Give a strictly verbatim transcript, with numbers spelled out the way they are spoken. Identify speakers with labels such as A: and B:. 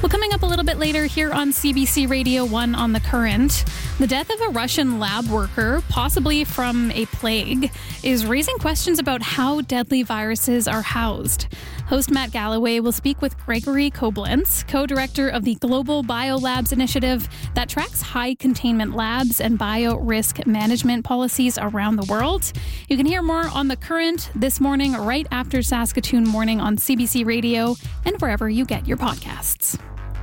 A: Well, coming up a little bit later here on C B C Radio one on The Current, the death of a Russian lab worker, possibly from a plague, is raising questions about how deadly viruses are housed. Host Matt Galloway will speak with Gregory Koblenz, co-director of the Global Biolabs Initiative that tracks high-containment labs and bio-risk management policies around the world. You can hear more on The Current this morning right after Saskatoon Morning on C B C Radio and wherever you get your podcasts.